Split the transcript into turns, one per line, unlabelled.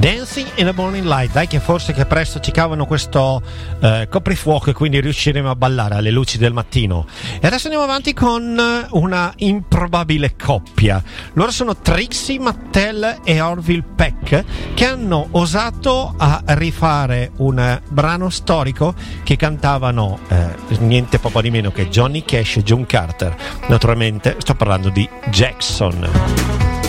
Dancing in the Morning Light. Dai che forse che presto ci cavano questo coprifuoco e quindi riusciremo a ballare alle luci del mattino. E adesso andiamo avanti con una improbabile coppia. Loro sono Trixie Mattel e Orville Peck, che hanno osato a rifare un brano storico che cantavano niente poco di meno che Johnny Cash e June Carter. Naturalmente sto parlando di Jackson.